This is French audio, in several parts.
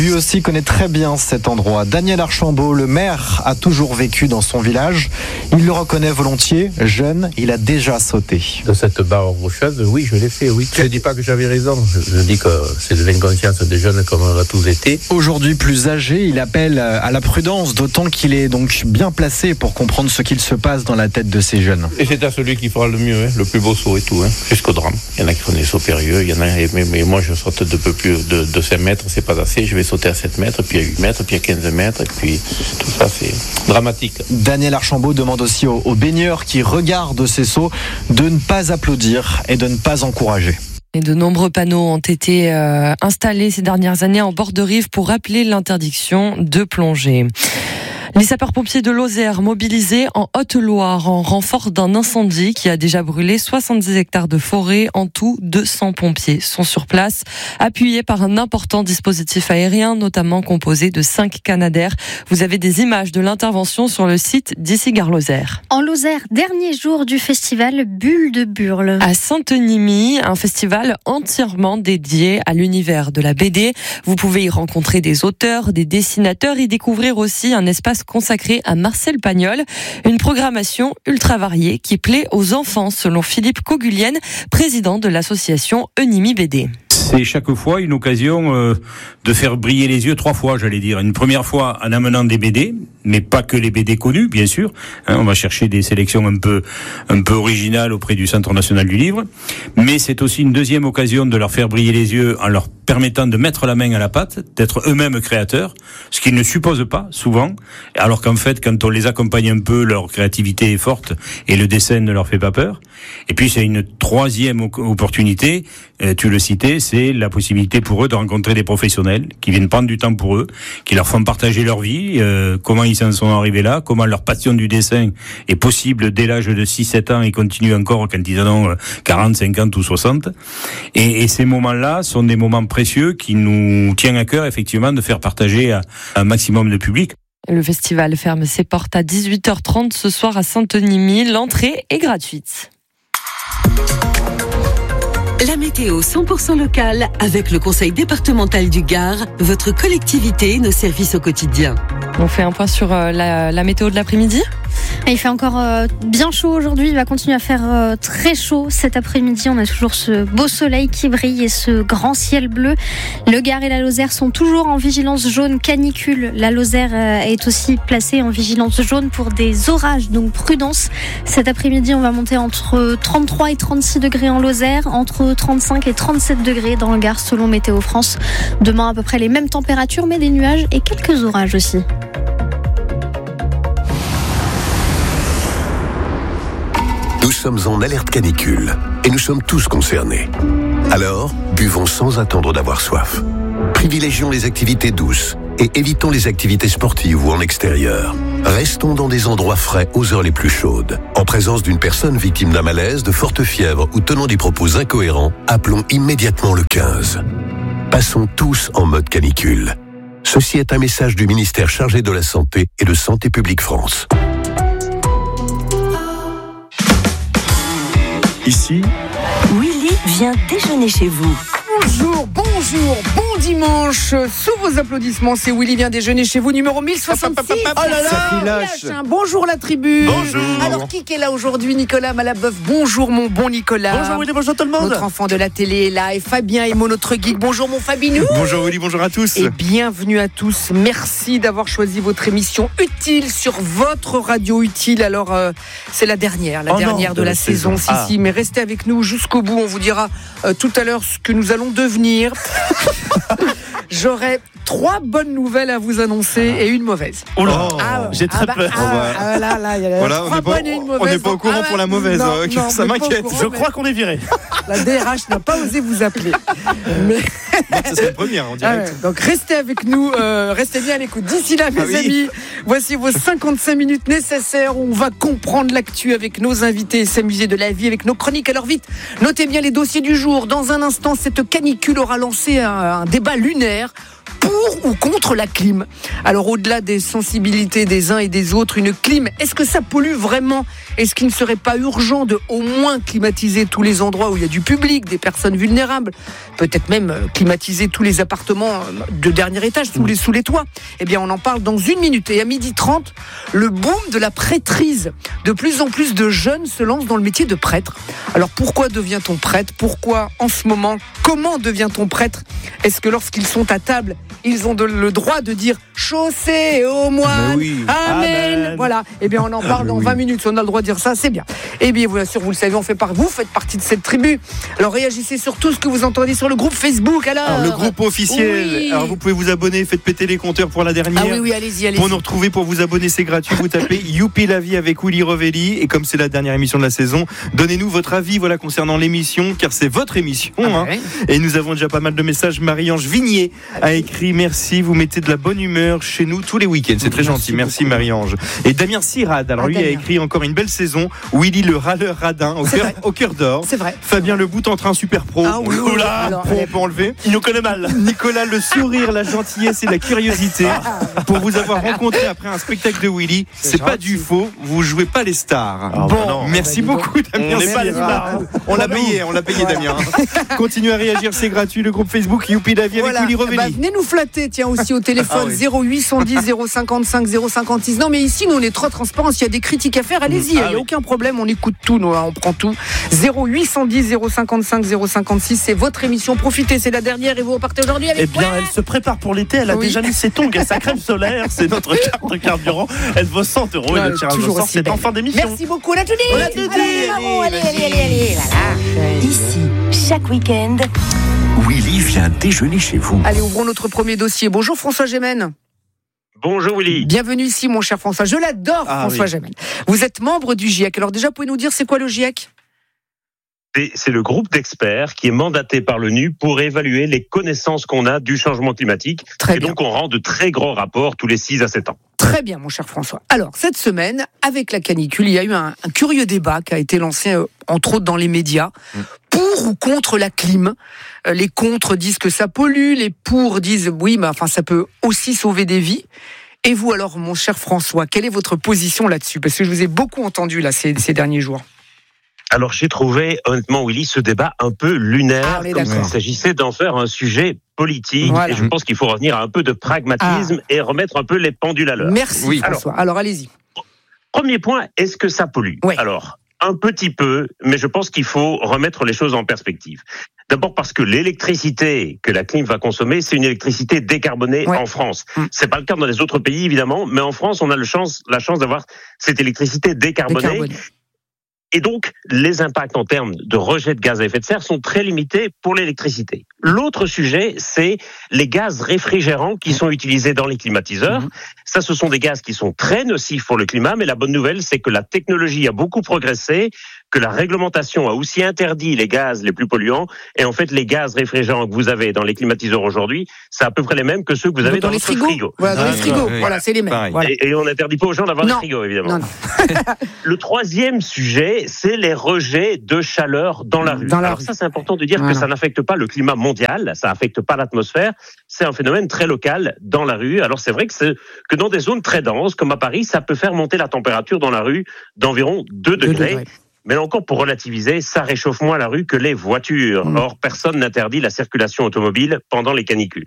Lui aussi connaît très bien cet endroit. Daniel Archambault, le maire, a toujours vécu dans son village. Il le reconnaît volontiers. Jeune, il a déjà sauté. De cette barre rocheuse, oui, je l'ai fait, oui. Je ne dis pas que j'avais raison. Je dis que c'est de l'inconscience des jeunes comme on l'a tous été. Aujourd'hui plus âgé, il appelle à la prudence, d'autant qu'il est donc bien placé pour comprendre ce qu'il se passe dans la tête de ces jeunes. Et c'est à celui qui fera le mieux, le plus beau saut et tout, jusqu'au drame. Il y en a qui font des sauts périlleux, il y en a, mais moi je saute de peu plus de 5 mètres, c'est pas assez. Je vais sauter à 7 mètres, puis à 8 mètres, puis à 15 mètres, et puis tout ça c'est dramatique. Daniel Archambault demande aussi aux baigneurs qui regardent ces sauts de ne pas applaudir et de ne pas encourager. Et de nombreux panneaux ont été installés ces dernières années en bord de rive pour rappeler l'interdiction de plonger. Les sapeurs-pompiers de Lozère mobilisés en Haute-Loire en renfort d'un incendie qui a déjà brûlé 70 hectares de forêt. En tout, 200 pompiers sont sur place, appuyés par un important dispositif aérien, notamment composé de 5 Canadair. Vous avez des images de l'intervention sur le site d'Issy-Gare-Lozère. En Lozère, dernier jour du festival Bulle de Burle. À Saint-Enimy, un festival entièrement dédié à l'univers de la BD. Vous pouvez y rencontrer des auteurs, des dessinateurs, y découvrir aussi un espace consacré à Marcel Pagnol. Une programmation ultra variée qui plaît aux enfants, selon Philippe Cogulienne, président de l'association Enimy BD. C'est chaque fois une occasion de faire briller les yeux 3 fois, j'allais dire. Une première fois en amenant des BD, mais pas que les BD connus, bien sûr. On va chercher des sélections un peu originales auprès du Centre national du livre. Mais c'est aussi une deuxième occasion de leur faire briller les yeux en leur permettant de mettre la main à la pâte, d'être eux-mêmes créateurs, ce qu'ils ne supposent pas souvent. Alors qu'en fait, quand on les accompagne un peu, leur créativité est forte et le dessin ne leur fait pas peur. Et puis c'est une troisième opportunité, tu le citais, c'est la possibilité pour eux de rencontrer des professionnels qui viennent prendre du temps pour eux, qui leur font partager leur vie, comment ils s'en sont arrivés là, comment leur passion du dessin est possible dès l'âge de 6-7 ans et continue encore quand ils en ont 40, 50 ou 60. Et ces moments-là sont des moments précieux qui nous tiennent à cœur effectivement de faire partager à un maximum de public. Le festival ferme ses portes à 18h30 ce soir à Saint-Enimy. L'entrée est gratuite. La météo 100% locale avec le Conseil départemental du Gard, votre collectivité, nos services au quotidien. On fait un point sur la météo de l'après-midi. Il fait encore bien chaud aujourd'hui, il va continuer à faire très chaud cet après-midi. On a toujours ce beau soleil qui brille et ce grand ciel bleu. Le Gard et la Lozère sont toujours en vigilance jaune canicule. La Lozère est aussi placée en vigilance jaune pour des orages, donc prudence. Cet après-midi, on va monter entre 33 et 36 degrés en Lozère, entre 35 et 37 degrés dans le Gard selon Météo France. Demain, à peu près les mêmes températures, mais des nuages et quelques orages aussi. Nous sommes en alerte canicule et nous sommes tous concernés. Alors, buvons sans attendre d'avoir soif. Privilégions les activités douces et évitons les activités sportives ou en extérieur. Restons dans des endroits frais aux heures les plus chaudes. En présence d'une personne victime d'un malaise, de forte fièvre ou tenant des propos incohérents, appelons immédiatement le 15. Passons tous en mode canicule. Ceci est un message du ministère chargé de la Santé et de Santé publique France. Ici, Willy vient déjeuner chez vous. Bonjour, bon dimanche. Sous vos applaudissements, c'est Willy vient déjeuner chez vous, numéro 1066. Oh là là, bonjour la tribu. Bonjour. Alors, qui est là aujourd'hui? Nicolas Malaboeuf. Bonjour mon bon Nicolas. Bonjour Willy, bonjour tout le monde. Notre enfant de la télé est là. Et Fabien Emo, notre geek. Bonjour mon Fabinou. Bonjour Willy, bonjour à tous. Et bienvenue à tous. Merci d'avoir choisi votre émission utile sur votre radio utile. Alors, c'est la dernière de la saison. Si, mais restez avec nous jusqu'au bout. On vous dira tout à l'heure ce que nous allons devenir. J'aurai 3 bonnes nouvelles à vous annoncer et une mauvaise. Oh là, j'ai très peur. Voilà, on n'est pas au courant pour la mauvaise. Non, ça m'inquiète. Je crois qu'on est viré. La DRH n'a pas osé vous appeler. Mais... ça serait une première en direct. Donc restez avec nous, restez bien à l'écoute. D'ici là, mes amis, voici vos 55 minutes nécessaires où on va comprendre l'actu avec nos invités et s'amuser de la vie avec nos chroniques. Alors vite, notez bien les dossiers du jour. Dans un instant, cette canicule aura lancé un débat lunaire. Pour pour ou contre la clim. Alors au-delà des sensibilités des uns et des autres, une clim, est-ce que ça pollue vraiment ? Est-ce qu'il ne serait pas urgent de au moins climatiser tous les endroits où il y a du public, des personnes vulnérables, peut-être même climatiser tous les appartements de dernier étage sous les toits ? Eh bien on en parle dans 1 minute. Et à 12h30, le boom de la prêtrise. De plus en plus de jeunes se lancent dans le métier de prêtre. Alors pourquoi devient-on prêtre ? Pourquoi en ce moment ? Comment devient-on prêtre ? Est-ce que lorsqu'ils sont à table, ils ont le droit de dire « chaussée aux moines, amen ». Voilà, eh bien on en parle dans 20 minutes. Si on a le droit de dire ça, c'est bien. Eh bien, bien sûr, vous le savez, vous faites partie de cette tribu. Alors réagissez sur tout ce que vous entendez sur le groupe Facebook. Alors le groupe officiel. Oui. Alors vous pouvez vous abonner, faites péter les compteurs pour la dernière. Ah oui, allez-y. Pour nous retrouver, pour vous abonner, c'est gratuit. Vous tapez Youpi la vie avec Willy Revelli. Et comme c'est la dernière émission de la saison, donnez-nous votre avis concernant l'émission, car c'est votre émission. Et nous avons déjà pas mal de messages. Marie-Ange Vignier a écrit « Merci, vous mettez de la bonne humeur chez nous tous les week-ends ». C'est très gentil. Merci Marie-Ange. Et Damien Sirad, alors lui a écrit encore une belle saison. Willy le râleur radin au cœur d'or. C'est vrai. Fabien le bout en train super pro. Ah oui. Alors, on peut enlever. Il nous connaît mal. Nicolas le sourire, la gentillesse et la curiosité. Pour vous avoir rencontré après un spectacle de Willy, c'est pas du faux. Vous jouez pas les stars. Merci beaucoup Damien. On n'est pas les stars. On l'a payé Damien. Continuez à réagir, c'est gratuit. Le groupe Facebook Youpi la vie avec Willy Revelli. Venez nous flatter, tiens, aussi au téléphone 0810 055 056. Non, mais ici, nous, on est trop transparents. S'il y a des critiques à faire, allez-y. Il n'y a aucun problème. On écoute tout, nous, on prend tout. 0810 055 056. C'est votre émission. Profitez, c'est la dernière et vous repartez aujourd'hui avec. Eh bien, elle se prépare pour l'été. Elle a déjà mis ses tongs et sa crème solaire. C'est notre carte de carburant. Elle vaut 100 € et le tirage au sort, c'est en fin d'émission. Merci beaucoup. On a tout dit. Allez. Ici, chaque week-end, Willy vient déjeuner chez vous. Allez, ouvrons notre premier dossier. Bonjour François Gémen. Bonjour Willy. Bienvenue ici mon cher François. Je l'adore François Gémen. Vous êtes membre du GIEC. Alors déjà, pouvez-nous dire c'est quoi le GIEC ? C'est le groupe d'experts qui est mandaté par l'ONU pour évaluer les connaissances qu'on a du changement climatique. Très et bien. Donc on rend de très grands rapports tous les 6 à 7 ans. Très bien, mon cher François. Alors, cette semaine, avec la canicule, il y a eu un curieux débat qui a été lancé, entre autres, dans les médias. Pour ou contre la clim. Les contre disent que ça pollue, les pour disent oui, mais enfin, ça peut aussi sauver des vies. Et vous, alors, mon cher François, quelle est votre position là-dessus ? Parce que je vous ai beaucoup entendu, là, ces derniers jours. Alors j'ai trouvé, honnêtement Willy, ce débat un peu lunaire, comme s'il s'agissait d'en faire un sujet politique. Voilà. Et je pense qu'il faut revenir à un peu de pragmatisme et remettre un peu les pendules à l'heure. Merci François. Alors allez-y. Premier point, est-ce que ça pollue ? Alors, un petit peu, mais je pense qu'il faut remettre les choses en perspective. D'abord parce que l'électricité que la clim va consommer, c'est une électricité décarbonée en France. C'est pas le cas dans les autres pays, évidemment, mais en France, on a la chance d'avoir cette électricité décarbonée. Et donc, les impacts en termes de rejet de gaz à effet de serre sont très limités pour l'électricité. L'autre sujet, c'est les gaz réfrigérants qui sont utilisés dans les climatiseurs. Ça, ce sont des gaz qui sont très nocifs pour le climat, mais la bonne nouvelle, c'est que la technologie a beaucoup progressé, que la réglementation a aussi interdit les gaz les plus polluants. Et en fait, les gaz réfrigérants que vous avez dans les climatiseurs aujourd'hui, c'est à peu près les mêmes que ceux que vous avez dans les frigos. Voilà, dans les frigos. Voilà, c'est les mêmes. Voilà. Et on n'interdit pas aux gens d'avoir des frigos, évidemment. Non. Le troisième sujet, c'est les rejets de chaleur dans la rue. Alors ça, c'est important de dire que ça n'affecte pas le climat mondial, ça n'affecte pas l'atmosphère. C'est un phénomène très local dans la rue. Alors c'est vrai que dans des zones très denses, comme à Paris, ça peut faire monter la température dans la rue d'environ 2 degrés. Mais là encore, pour relativiser, ça réchauffe moins la rue que les voitures. Or, personne n'interdit la circulation automobile pendant les canicules.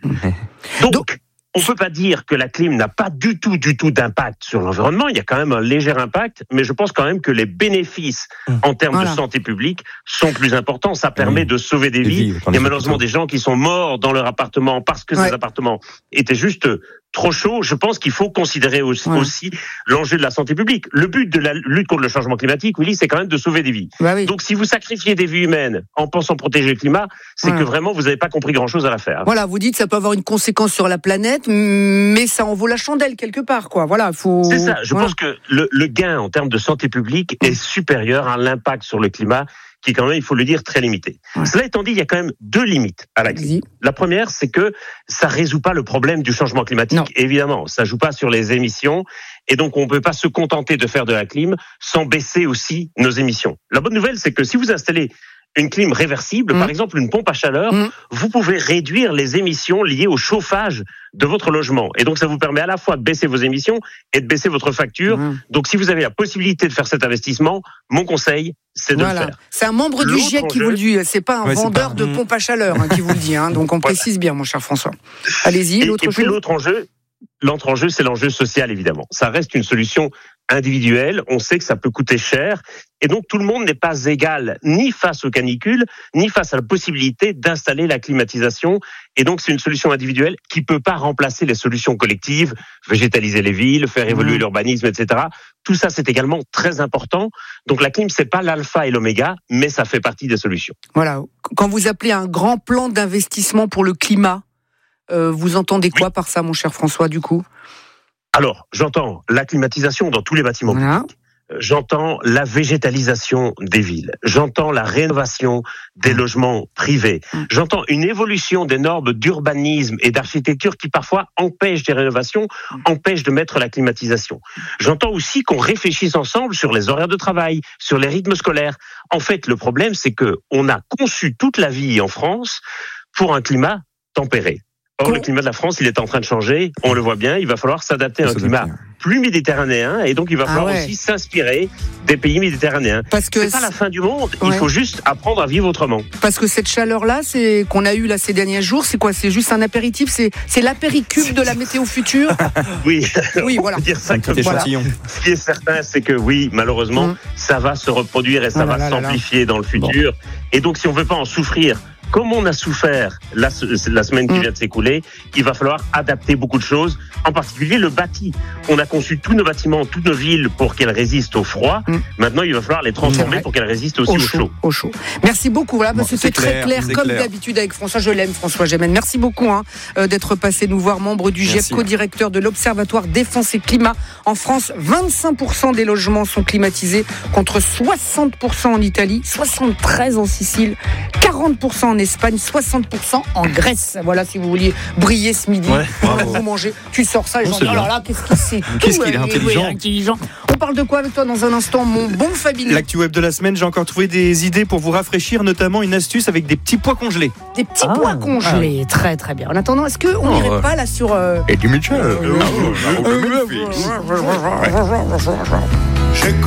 Donc, on peut pas dire que la clim n'a pas du tout d'impact sur l'environnement. Il y a quand même un léger impact, mais je pense quand même que les bénéfices en termes de santé publique sont plus importants. Ça permet de sauver des vies. Il y a malheureusement des gens qui sont morts dans leur appartement parce que ces appartements étaient juste trop chaud. Je pense qu'il faut considérer aussi l'enjeu de la santé publique. Le but de la lutte contre le changement climatique, Willy, c'est quand même de sauver des vies. Donc si vous sacrifiez des vies humaines en pensant protéger le climat, c'est que vraiment vous n'avez pas compris grand-chose à l'affaire. Voilà, vous dites que ça peut avoir une conséquence sur la planète, mais ça en vaut la chandelle quelque part, quoi. Voilà, C'est ça. Je pense que le gain en termes de santé publique est supérieur à l'impact sur le climat, qui est quand même, il faut le dire, très limité. Cela étant dit, il y a quand même 2 limites à la clim. La première, c'est que ça résout pas le problème du changement climatique. Évidemment, ça joue pas sur les émissions, et donc on peut pas se contenter de faire de la clim sans baisser aussi nos émissions. La bonne nouvelle, c'est que si vous installez une clim réversible, par exemple une pompe à chaleur, vous pouvez réduire les émissions liées au chauffage de votre logement. Et donc, ça vous permet à la fois de baisser vos émissions et de baisser votre facture. Donc, si vous avez la possibilité de faire cet investissement, mon conseil, c'est de le faire. C'est un membre du GIEC qui vous le dit. C'est pas un vendeur de pompe à chaleur qui vous le dit. Donc, on précise bien, mon cher François. Allez-y, et puis l'autre enjeu, c'est l'enjeu social, évidemment. Ça reste une solution individuelle. On sait que ça peut coûter cher. Et donc, tout le monde n'est pas égal, ni face aux canicules, ni face à la possibilité d'installer la climatisation. Et donc, c'est une solution individuelle qui peut pas remplacer les solutions collectives, végétaliser les villes, faire évoluer l'urbanisme, etc. Tout ça, c'est également très important. Donc, la clim, c'est pas l'alpha et l'oméga, mais ça fait partie des solutions. Voilà. Quand vous appelez un grand plan d'investissement pour le climat, vous entendez quoi par ça, mon cher François, du coup ? Alors, j'entends la climatisation dans tous les bâtiments publics. J'entends la végétalisation des villes. J'entends la rénovation des logements privés. J'entends une évolution des normes d'urbanisme et d'architecture qui parfois empêchent des rénovations, empêchent de mettre la climatisation. J'entends aussi qu'on réfléchisse ensemble sur les horaires de travail, sur les rythmes scolaires. En fait, le problème, c'est que on a conçu toute la vie en France pour un climat tempéré. Or, le climat de la France, il est en train de changer. On le voit bien. Il va falloir s'adapter à un climat plus méditerranéen. Et donc, il va falloir aussi s'inspirer des pays méditerranéens. Parce que c'est pas la fin du monde. Il faut juste apprendre à vivre autrement. Parce que cette chaleur-là, c'est qu'on a eue là ces derniers jours, c'est quoi ? C'est juste un apéritif ? C'est l'apéricube de la météo future ? Oui. Oui, voilà. Dire ça comme échantillon. Ce qui est certain, c'est que oui, malheureusement, ça va se reproduire et ça va s'amplifier dans le futur. Et donc, si on veut pas en souffrir, comme on a souffert la semaine qui vient de s'écouler, il va falloir adapter beaucoup de choses, en particulier le bâti. On a conçu tous nos bâtiments, toutes nos villes pour qu'elles résistent au froid. Maintenant, il va falloir les transformer pour qu'elles résistent aussi au chaud. Merci beaucoup. Voilà, parce que c'est très clair, comme d'habitude avec François. Je l'aime, François Gémen. Merci beaucoup d'être passé nous voir, membre du GIEC, co-directeur de l'Observatoire Défense et Climat. En France, 25% des logements sont climatisés, contre 60% en Italie, 73% en Sicile, 40% en Espagne, 60% en Grèce. Voilà, si vous vouliez briller ce midi, vous mangez, tu sors ça et j'en dis, oh là là, qu'est-ce qu'il est intelligent. On parle de quoi avec toi dans un instant, mon bon Fabien ? L'actu web de la semaine, j'ai encore trouvé des idées pour vous rafraîchir, notamment une astuce avec des petits pois congelés. Des petits pois congelés, très très bien. En attendant, est-ce qu'on n'irait pas là sur... Et du Mitchell.